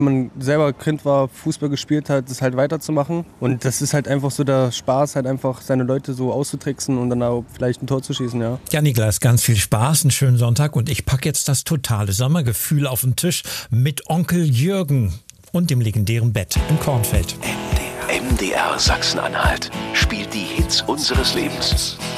man selber Kind war, Fußball gespielt hat, das halt weiterzumachen. Und das ist halt einfach so der Spaß, halt einfach seine Leute so auszutricksen und dann auch vielleicht ein Tor zu schießen, ja. Ja, Niklas, ganz viel Spaß, einen schönen Sonntag und ich packe jetzt das totale Sommergefühl auf den Tisch mit Onkel Jürgen und dem legendären Bett im Kornfeld. MDR Sachsen-Anhalt spielt die Hits unseres Lebens.